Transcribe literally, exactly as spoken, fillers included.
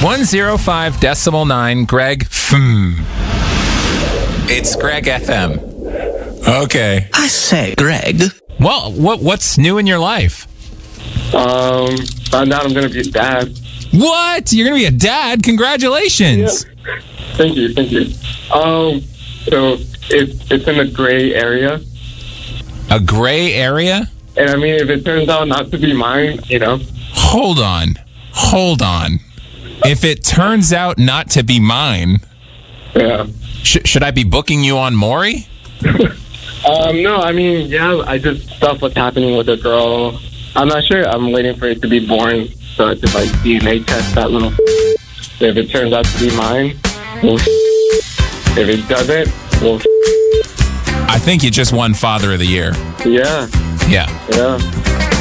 one oh five decimal nine, Greg. Hmm. It's Greg F M. Okay. I say, Greg. Well, what what's new in your life? Um, found out I'm gonna be a dad. What? You're gonna be a dad? Congratulations. Yeah. Thank you, thank you. Um, so it's it's in a gray area. A gray area? And I mean, if it turns out not to be mine, you know. Hold on. Hold on. If it turns out not to be mine, Yeah. sh- should I be booking you on Maury? Um, no, I mean, yeah, I just stuff what's happening with the girl. I'm not sure. I'm waiting for it to be born so I could, like, D N A test that little. If it turns out to be mine, we'll. If it doesn't, we'll. I think you just won Father of the Year. Yeah. Yeah. Yeah.